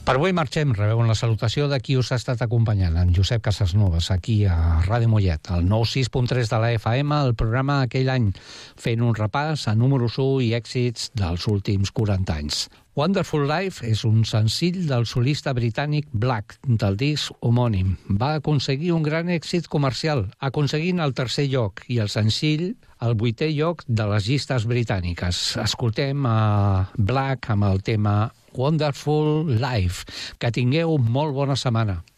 Per avui marxem, rebeu la salutació de qui us ha estat acompanyant, en Josep Casasnovas, aquí a Ràdio Mollet, al 96.3 de la FM, el programa aquell any, fent un repàs a números 1 i èxits dels últims 40 anys. Wonderful Life és un senzill del solista britànic Black, del disc homònim. Va aconseguir un gran èxit comercial, aconseguint el 3è lloc i el senzill el 8è lloc de les llistes britàniques. Escoltem a Black amb el tema Wonderful Life. Que tingueu molt bona setmana.